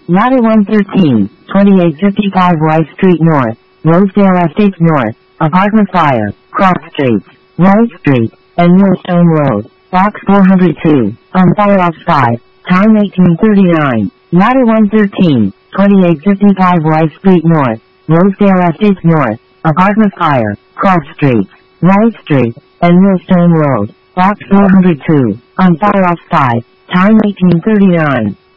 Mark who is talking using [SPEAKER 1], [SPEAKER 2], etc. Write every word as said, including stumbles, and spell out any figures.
[SPEAKER 1] Ladder one thirteen, twenty-eight fifty-five Rice Street North, Rosedale Estates North, Apartment Fire, Cross Streets, Rice Street, and Millstone Road, Box four hundred two, on Fire Ops five, time eighteen thirty-nine. Ladder one thirteen, twenty-eight fifty-five Rice Street North, Rosedale Estates North, Apartment Fire, Cross Streets, Rice Street, and Millstone Road, Box four hundred two, on Fire Ops five, time eighteen thirty-nine.